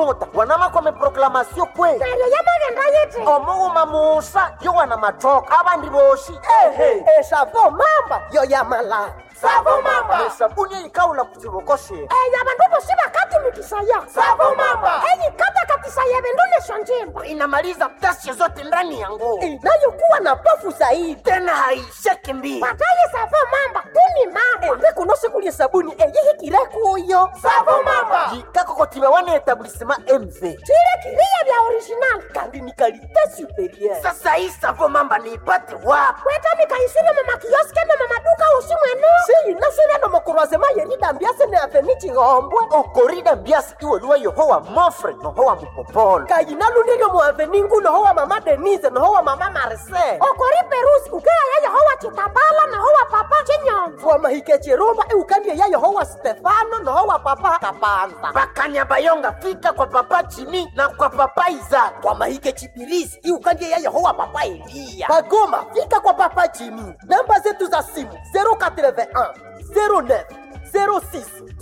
mafuta wanama kwa proclamation kwe Serio yamagenda yete omugu mamusa yo wana matoka abandi boshi Savo mamba yo yamala. Savo mamba sabuni ikaula kuchibokoshe yabandu bosi bakati mikisaya Savo mamba kata katisaya bendone shonjimba inamaliza ghasia zote ndani ya nguo Inayokuwa na pofu zaidi. tena haisheki mbii. bataye savo mamba tuni mamba Ndikunosi kulia sabuni eyihikire kuyo. Savo mamba jikako kotiba wane etablissement MV chile kiriya bya original Kandi ni kalite superieur. sasa hii Savo mamba niipate wapi? kweta mikaisire mama kioske na mama duka usimwenu Si inasire no mokurwazema yerida mbiase ne afenichi gombwe. okorida mbiasi iweluwa yohowa mofre nohowa mupopolo Kayinalundirio mu aveningu no howa mama Denise no howa mama Marcel. okori perusi ukeya yaya howa chitambala na howa papa chinyonzo Wa mahike chirumba ukandie yayo howa Stefano no howa papa Kapanza. bakanya bayonga fika kwa papa chini na kwa papa iza Kwa mahike chipirisi ukandie yayo howa papa Elia. Bagoma fika kwa papa Jimmy. Namba zetu za simu 081 09 06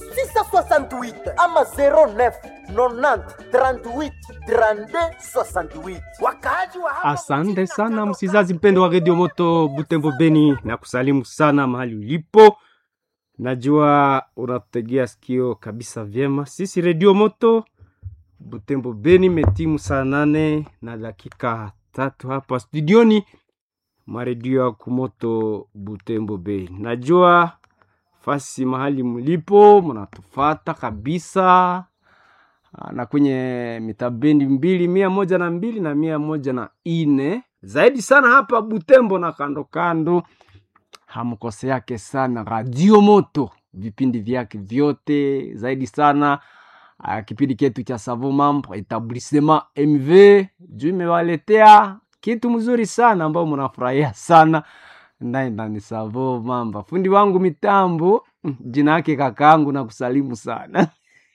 668 ama 09 90 38 32 68 wakaaji wa hapa. Asante sana msizazi mpendo wa Radio Moto Butembo Beni, na kusalimu sana mahali ulipo. Najua unatutegea sikio kabisa vyema. Sisi Radio Moto Butembo Beni metimu saa 8 na dakika 3 hapa studioni mwa Radio ya Kumoto Butembo Beni. Najua fasi mahali mlipo mnatufata kabisa na kwenye mitabendi 102 na 104 zaidi sana hapa Butembo na kando kando. Hamkose yake sana Radio Moto, vipindi vyake vyote zaidi sana. Kipindi ketu cha Savo Mamba etablissement MV juu imewaletea kitu mzuri sana ambao mnafurahia sana ndani Savo Mamba. Fundi wangu mitambo jina yake kakaangu na kusalimu sana.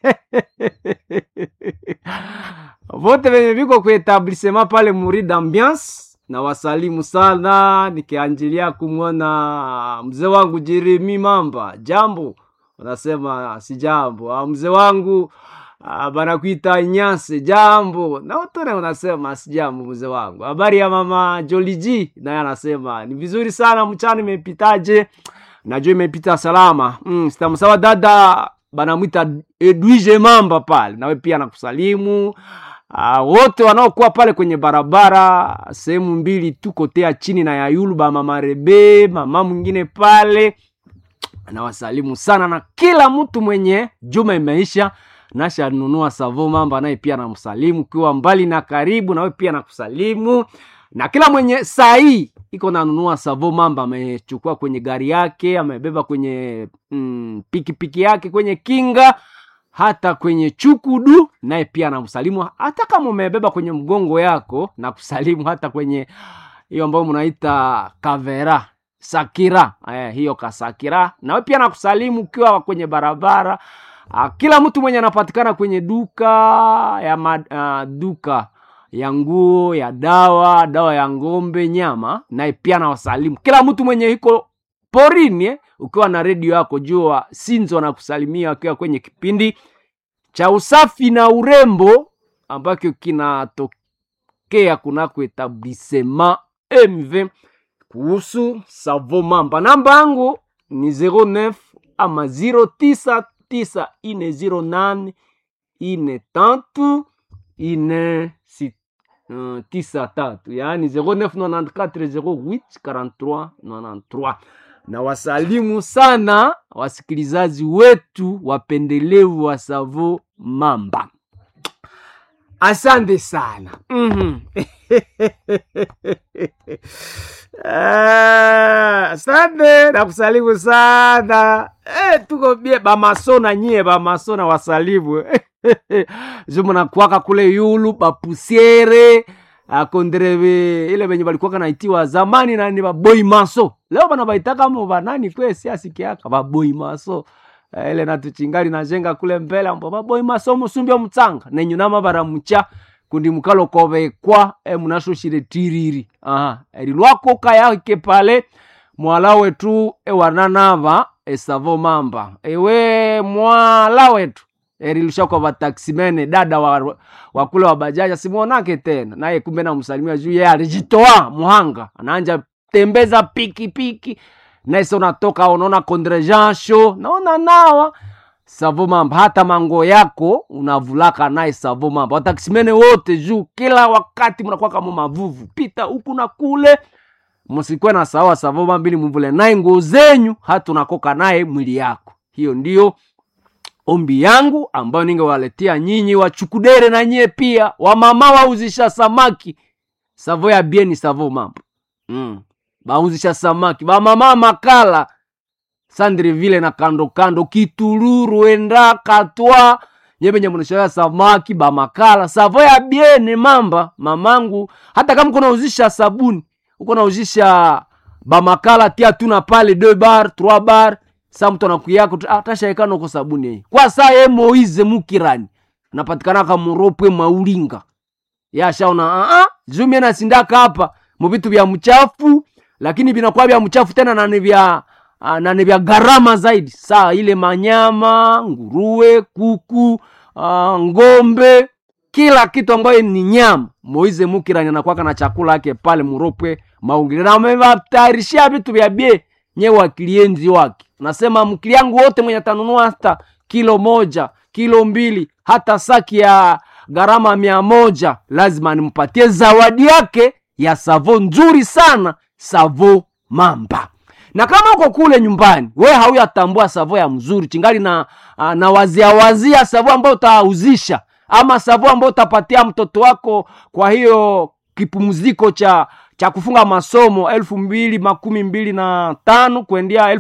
Vote venye viko kwa etablissement pale Murida Ambiance na wasalimu sana, nikianjilia kumwona mzee wangu Jeremy Mamba. Jambo, unasema si jambo. Mzee wangu banakuita Nyase, jambo. Na utone unasema si jambo mzee wangu. Habari ya mama Joliji, naye anasema ni vizuri sana, mchana imepitaje? Najua imepita salama. Sitamsawa dada banamuita Edwige Mamba pale, nawe pia nakusalimu. Wote wanaokuwa pale kwenye barabara sehemu mbili tu, kotea chini na ya Yuluba, mama Rebe, mama mwingine pale, na wasalimu sana. Na kila mtu mwenye juma imeisha nasha nunua Savo Mamba, naye pia namsalimu. Kiwa mbali na karibu, nawe pia nakusalimu. Na kila mwenye sahi iko na nunua Savo Mamba, amechukua kwenye gari yake, amebeba kwenye pikipiki yake, kwenye kinga, hata kwenye chukudu, naye pia namsalimu. Hata kama umebeba kwenye mgongo yako, na kusalimu. Hata kwenye hiyo ambayo mnaita kavera sakira, hiyo kasakira, nawe pia nakusalimu ukiwa kwenye barabara. Kila mtu mwenye anapatikana kwenye duka ya duka ya nguo, ya dawa ya ngombe, nyama, naye pia nawasalimu. Kila mtu mwenye iko porini, ukiwa na radio yako, jua Sinzo na kusalimia ukiwa kwenye kipindi cha usafi na urembo ambacho kinatokea kunako etablissement MV kuhusu Savo Mamba. Namba yangu ni 09 ama 099 408 433 493, yaani 0994084393. Na wasalimu sana wasikilizaji wetu wapendelevu wa Savo Mamba. Asante sana. Asante na kusalimu sana. Tuko bie bamasona, nyie bamasona wasalimu. Zumuna kuwaka kule Yulu bapusiere akondrebe ile benye balikuwa naitiwa zamani na ni baboy maso. Leo bana baitaka mo banani kwe siasi kiaka baboy maso. Ile natuchingali na jenga kule mbele ambo baboy maso musumbia mtsanga na nyunama baramucha kundi mukalo kobe kwa munasho shire tiriri. Eri lwako kaya ke pale mwala wetu wananava Savo Mamba. Ewe mwala wetu erilusha kwa bataksimene dada wa kule wa bajaja simuonake tena. Naye kumbe na msalimia juu yeye alijitoa muhanga. Anaanja tembeza piki. Naye sio natoka unaona kondrejasho. Naona nawa savo mamba, hata mango yako unavulaka naye savo mamba. Wataksimene wote juu kila wakati mnakuwa kama mavuvu. Pita huku na kule. Msikwe na sawa savo mamba ili mvule naye nguo zenyu hata unakoka naye mwili yako. Hiyo ndio ombi yangu ambayo ningewaletea nyinyi wachukudere na nyie pia wamama wauzisha samaki. Savo ya bieni savo mamba. Bauzisha samaki. Mama makala Sandreville na kando Kituluru enda Katwa nyebe nyamunisha samaki ba makala savo ya bieni mamba mamangu. Hata kama kuna uzisha sabuni uko na uzisha ba makala tia tuna pale 2 bar 3 bar sa mtu anakuyako atashaikana uko sabuni hii. Kwa saa ye Moize Mukirani napatikana kama Muropwe Maulinga. Ya shaona zumia na sindaka hapa mubitu vya mchafu, lakini binakuwa vya mchafu tena na ni vya gharama zaidi. Saa ile manyama, nguruwe, kuku, ngombe, kila kitu ambayo ni nyama. Moize Mukirani anakuwa na chakula yake pale Muropwe Maulinga. Na amewatayarishia vitu vya bie nyewe klienzi wake. Nasema mkili yangu wote mwenye atanunua hata kilo 1, kilo 2, hata saki ya gharama 100, lazima nimpatie zawadi yake ya savo nzuri sana, savo mamba. Na kama uko kule nyumbani, wewe hauyatambua savo ya mzuri, chingali na wazia savo ambayo utauzisha, ama savo ambayo utapatia mtoto wako kwa hiyo kipumziko cha kufunga masomo 2025 kuendea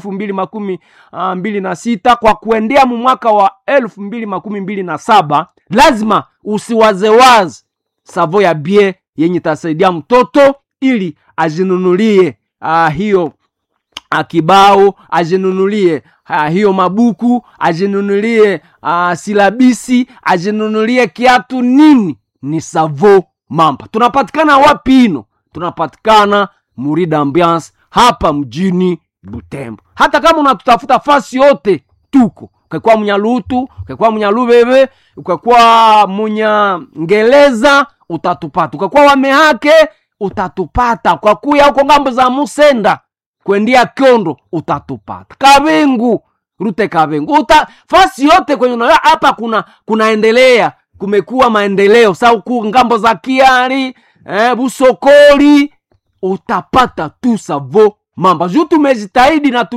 2026 kwa kuendea mwaka wa 2027, lazima usiwazewaze savo ya bie yenye tasaidia mtoto ili ajinunulie hiyo akibao, ajinunulie hiyo mabuku, ajinunulie silabisi, ajinunulie kiatu nini. Ni savo mamba. Tunapatikana wapi ino? Tunapatikana Murida Ambiance hapa mjini Butembo. Hata kama unatutafuta fasi yote tuko. Ukakua Munyalutu, ukakua Munyalubebe, ukakua Munyangeleza, utatupata. Ukakua Wamehake, utatupata. Ukakuya huko ngambo za Musenda kuendia Kiondo, utatupata. Kabengu, rute Kabengu. Fasi yote kwenye hapa kunaendelea. Kumekuwa maendeleo. Sasa huko ngambo za Kiari, Busokoli, utapata tu savo mamba. Juu tumejitahidi na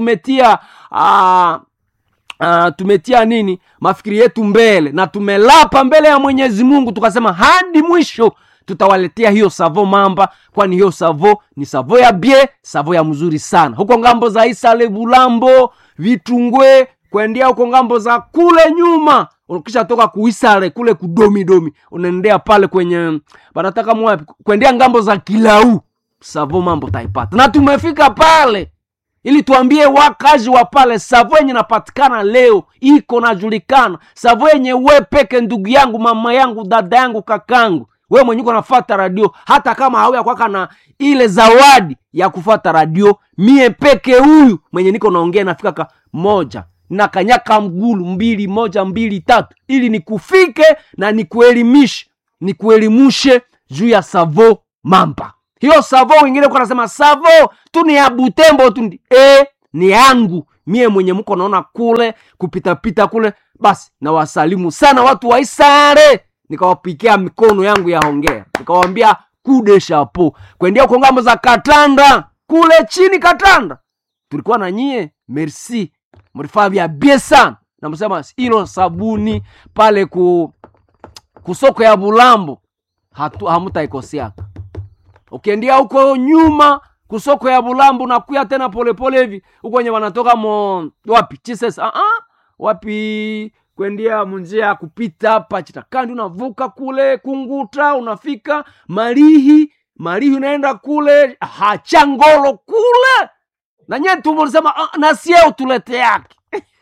tumetia nini mafikiri yetu mbele, na tumelapa mbele ya Mwenyezi Mungu, tukasema hadi mwisho tutawaletea hiyo savo mamba, kwani hiyo savo ni savo ya bie, savo ya mzuri sana. Huko ngambo za Isale Bulambo, Vitungwe, kuendea huko ngambo za kule nyuma, ukisha toka kuisale kule kudomi unaendea pale kwenye banataka mwapi, kuendea ngambo za Kilau, savo mambo taipata. Na tumefika pale ili tuambie wakazi wa pale savo yenye napatikana leo iko najulikana. Savo yenye we peke, ndugu yangu, mama yangu, dada yangu, kakangu, we mwenye uko nafuata radio, hata kama hauya kwaka na ile zawadi ya kufuata radio, mie peke huyu mwenye niko naongea nafika moja na kanyaka mgulu 2 1 2 3 ili nikufike na nikuelimishe juu ya savo mamba. Hiyo savo wengine kwa nasema savo tu ni ya Butembo tu, ni yangu mie mwenye mko naona kule kupita kule. Basi na wasalimu sana watu wa Isare, nikawapikia mikono yangu ya hongera, nikawaambia kude chapeau. Kuendea kwa ngambo za Katanda kule chini Katanda, tulikuwa na nyie, merci, mlifanya vya bien sana. Na msema hilo sabuni pale kusoko ya Bulambo hamutaikosea. Ukiendea huko nyuma kusoko ya Bulambo na kuya tena pole hivi huko wenye wanatoka wapi Jesus wapi kuendea munjia kupita hapa Chitakandi, unavuka kule Kunguta, unafika Marihi unaenda kule Changolo kule, na nyetu mlisema na sieo tulete yake.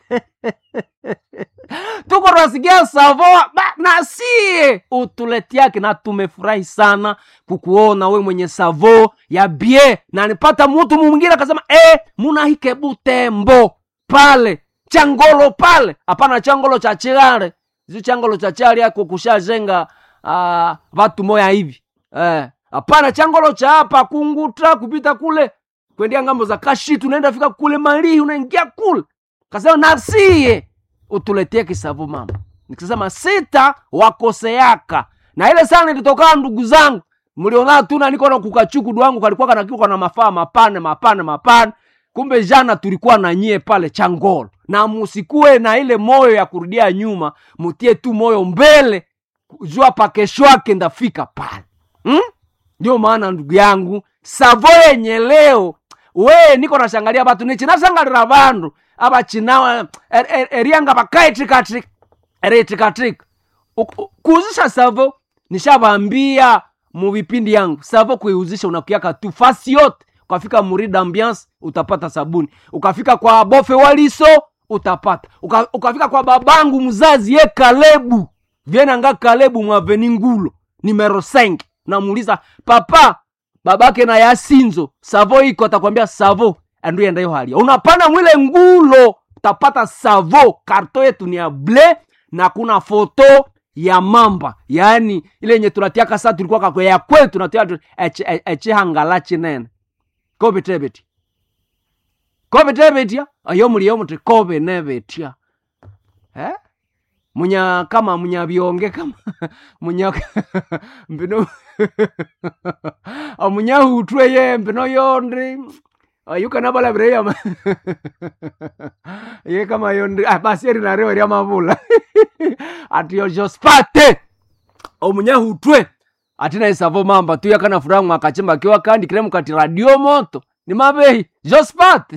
Tuko rasikia savo na sie utulete yake, na tumefurahi sana kukuona we mwenye savo ya bie. Na nipata mtu mwingine akasema muna hike Butembo pale Changolo pale, hapana Changolo cha Chigare, changolo cha chali yako kushajenga watu moya hivi. Hapana changolo cha hapa kunguta kupita kule kwendea ngambo za Kashitu, unaenda fika kule Mali, unaingia kule. Kasema nasie utuletee kisavo mamba. Nikisema sita wakoseaka. Na ile sana nilitoka ndugu zangu. Mliona tu na niko na kukachuku wangu kalikuwa kanakiko na mafaa mapane. Kumbe jana tulikuwa na nyie pale changolo. Na musikue na ile moyo ya kurudia nyuma, mutie tu moyo mbele. Jua pa kesho yake ndafika pale. Ndio maana ndugu yangu, savo yenye leo we niko nashangalia batu nichi nasangalira bandu abachinawa erianga bakaitikatik eretikatik kuuzisha savo. Nishabambia mu vipindi yangu savo kuiuzisha unakiaka tu fasi yote. Ukafika Murida Ambiance utapata sabuni, ukafika kwa Bofe Waliso utapata, ukafika kwa babangu mzazi ye Kalebu Viena nga Kalebu mwaveni Ngulo numero 5 namuuliza papa babake na Yasinzo savo iko, atakwambia savo andu yenda hiyo hali. Unapanda mwile Ngulo utapata savo. Karto yetu ni ya ble na kuna foto ya mamba, yani ile yenye tunatiaka sasa tulikuwa kwa ya kwetu tunatia eche hangalachi nene kobe tebeti ya ayo muri mute kobe nebetia munya kama munya bionge kama munya mbino munya hutwe ye mbino yondri ayuka nabala breya ye kama yondri basi eri na rewa ya mavula atiyo jospate munya hutwe atina isavo mamba tu yakana furamu akachimba kiwa kandi kiremu kati radio moto ni mabehi jospate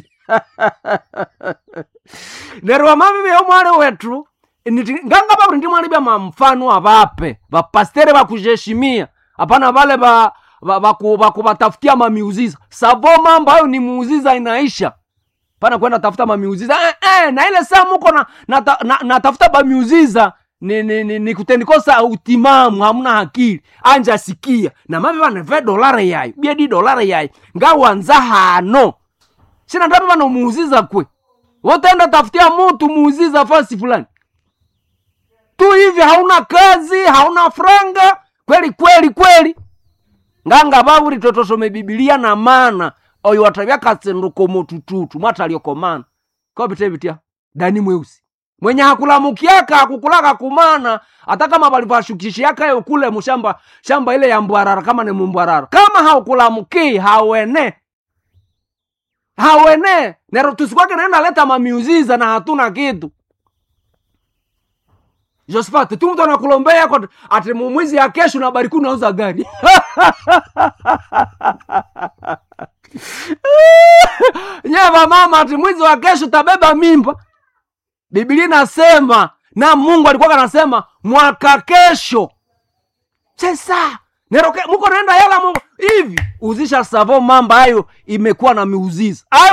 nerwa mabehi ya umware wetu nganga baburi ndi mwari bya mfano abape bapastere bakujeshimia hapana vale bakubatafutia mamiuziza. Savo mamba hayo ni muuziza inaisha. Pana kwenda tafuta mamiuziza na ile saa muko na tafuta mamiuziza ni kutendikosa utimamu, hamuna akili. Anja sikia na mabe bana $20 yayi biedi $1 yayi ngawanza hano sina ndabe bana muuziza kwe wote enda tafutia mtu muuziza fasi fulani tu hivi, hauna kazi, hauna franga kweli nganga baburi totosome Biblia na mana oyo watabia katsenduko motututu mwata aliokomana kwa bitebitia dani mweusi mwenye hakulamukiaka hakukulaka kumana hata kama balivashukishi yaka yo kule mshamba shamba ile ya mbwarara kama ni mbwarara kama haukulamuki hawene nero tusikwake naenda leta mamiuziza na hatuna kitu. Josephat, tu mtu anakulombea kwa ati mwezi ya kesho na bariku nauza gari. Nyeva mama ati mwezi wa kesho tabeba mimba. Biblia inasema na Mungu alikuwa anasema mwaka kesho. Sasa, neroke muko naenda hela Mungu. Hivi uzisha savo mamba hayo imekuwa na miuziza. Hayo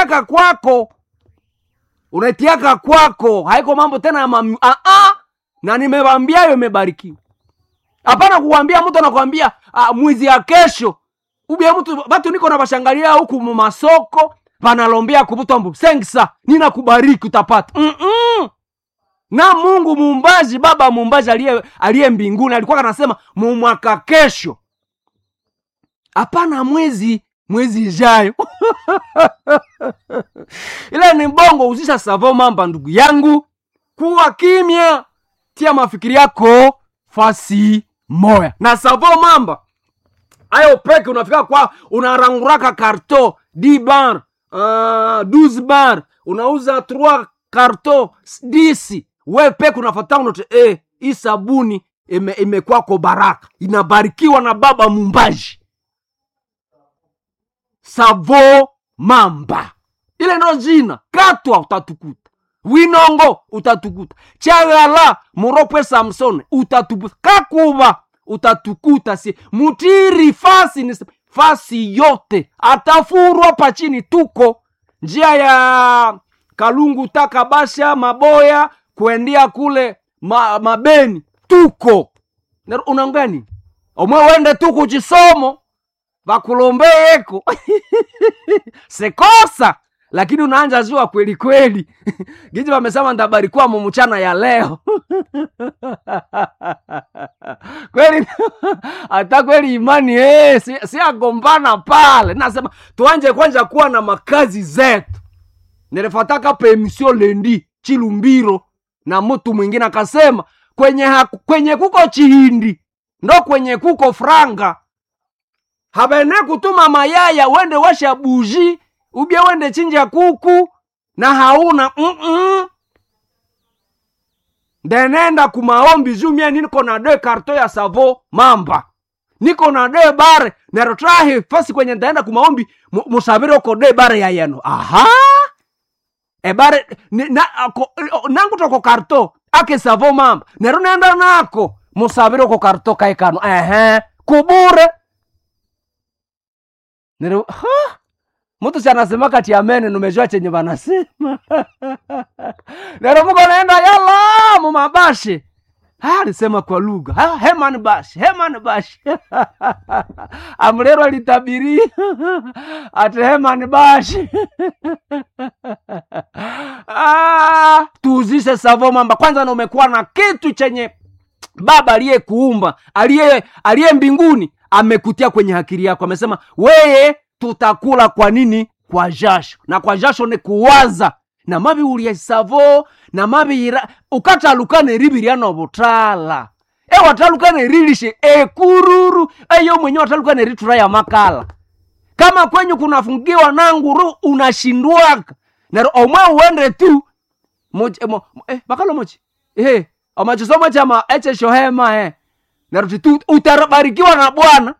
unaitiaka kwako. Haiko mambo tena ya na nimewambia yo imebarikiwa. Hapana kuambia mtu anakuambia mwezi ya kesho. Ubia mtu watu niko na bashangalia huku masoko panalombea kubuto mbu. Sengsa nina kubariki utapata. Na Mungu muumbaji, baba muumbaji aliye mbinguni alikuwa anasema mwaka kesho. Hapana mwezi ijayo. Ile ni bongo uzisha savo mamba ndugu yangu. Kuwa kimya. Tia mafikiri yako fasi moya. Na savo mamba ayo peke unafika kwa unaranguraka karto 10 bar 12 bar unauza 3 karto 10 we peke unafuata unote hii sabuni imekuwa kwa baraka inabarikiwa na baba mumbaji. Savo mamba ile ndo jina katwa utatukuta. Winongo utatukuta. Chagala muropwe Samson utatukuta. Kakuba utatukuta. Si mutiri fasi yote atafurwa pachini tuko njia ya Kalungu Takabasha Maboya kuendia kule Mabeni tuko. Unangani omwe wende tu kuchisomo bakulombe eko sekosa lakini unaanza zua kweli kweli. Giji wamesema ndabarikiwa mchana ya leo. Kweli hata kweli imani si agombana pale. Nasema tuanje kwanza kuwa na makazi zetu. Nilifataka pa emission lendi Chilumbiro na mtu mwingine akasema kwenye kuko chihindi ndo kwenye kuko franga. Habene kutuma mayaya wende washa buji ubia wende chinja kuku na hauna denenda kumaombi jumia niko na 2 karto ya savo mamba. Niko na 2 bare nerotrahi fasi kwenye ndaenda kumaombi musabiri uko 2 bare ya yeno. Aha! Ebare nangu toko karto ake savo mamba. Nero nenda nako musabiri uko karto kaikano. Kubure. Nero mtu sana sema kati ya mene numejua chenye wanasema. Nero muko naenda yala mumabashi. Alisema kwa lugha. Heman bashi. Amlero alitabiri. Ate heman bashi. Tuuzishe savo mamba. Kwanza na umekuwa na kitu chenye baba aliye kuumba, aliye mbinguni amekutia kwenye akili yako. Amesema weye tutakula kwa nini? Kwa jasho. Na kwa jasho ni kuwaza. Na mabi ulia savo na mabi ukatalukane ribiriano butala. Watalukane rilishe kururu. Yo mwenye watalukane ritura ya makala. Kama kwenye kunafungiwa nanguru unashindwaka. Na omwe uende tu bakalo mochi. Amachusomo chama eche shohema na rutu utabarikiwa na Bwana.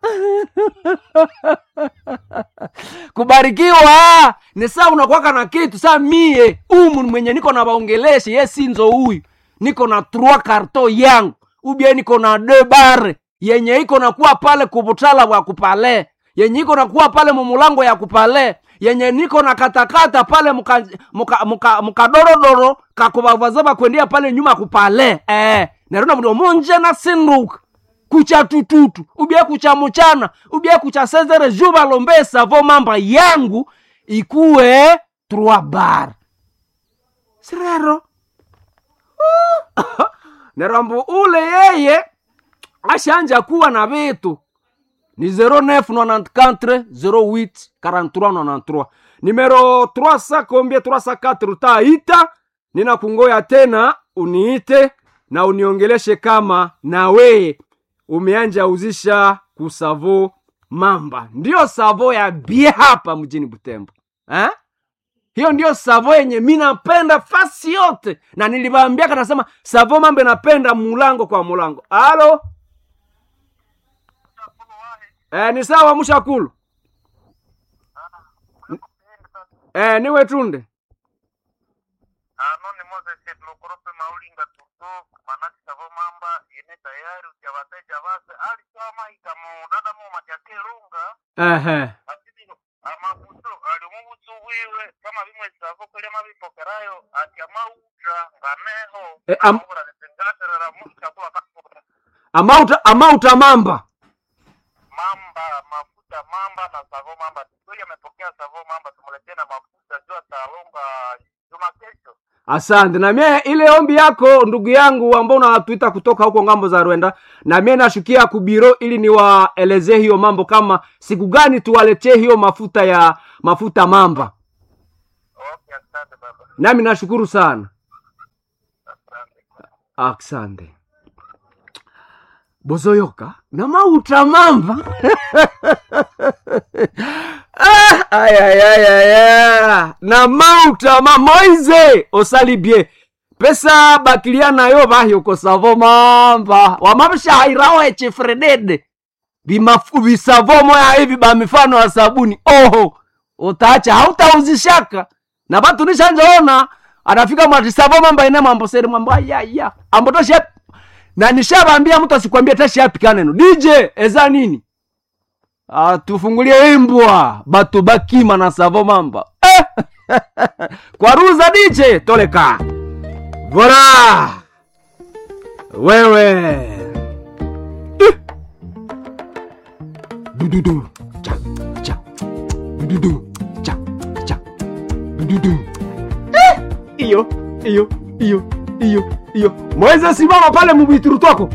Kubarikiwa ni saa unakuwa na kitu. Saa mie mwenye niko na baongeleshe yesinzo huyu. Niko na 3 karto yangu. Ubia niko na 2 bare yenye iko na kuwa pale kubutala wa kupale. Yenye iko na kuwa pale mumulango ya kupale. Yenye niko na katakata pale muka dorodoro kakubavazaba kwendia pale nyuma kupale. Nerona mdo monje na sinduka. Kucha tututu, ubia kucha mchana, ubia kucha sezere juba lombe savo mamba yangu ikuwe 3 bar. Sirero. Nerambo ule yeye ashanja kuwa na vitu. Ni 0994 08 4393. Numero 304 utaita. Nina kungoya tena uniite na uniongeleshe kama na we umeanja uzisha kusavo mamba. Ndio savo ya bie hapa mjini Butembo. Hiyo ndio savo yenye mimi napenda fasi yote. Na niliwaambia kanasema savo mamba napenda mulango kwa mulango. Halo? Ni sawa Mushakulu. Niwe tunde. None Moses Lokorope Maulinga tuto manati savo mamba yene tayari ujawateja base ali kama ikamo dada mu matake runga. Atini amabuto ali mubutu wiwe kama bimwe savo kule mabipokerayo ati amautra ngameho amura letengata la Mushakulu amauta mamba. Mafuta mamba na savo mamba. Tuyo amepokea savo mamba tumuletee na mafuta jua talonga juma kesho. Asante. Na mie ile ombi yako ndugu yangu ambao unatuita kutoka huko ngambo za Rwanda, na mie nashukia kubiro ili niwaelezee hiyo mambo kama siku gani tuwaletee hiyo mafuta mamba. Okay, asante baba. Nami nashukuru sana. Asante. Bozoyoka na mauta mamba. Na mauta Moize osalibie pesa bakiliana yo bahyo ko savo mamba wamabisha hairao echefredede bisavo moya hivi ba mifano ya sabuni. Utaacha hautauzishaka na batu nishanjaona anafika mwati savo mamba ina mambo seri mambo ya ambotoshe. Na nishawaambia mtu asikwambie tashi yapi kaneno. DJ eza nini? Tufungulie imbwa batu bakima na savo mamba. Kwa ruza DJ toleka. Voilà. Wewe. Dududu. Cha cha. Dududu. Cha cha. Iyo. Mweze simama pale mubituru twako.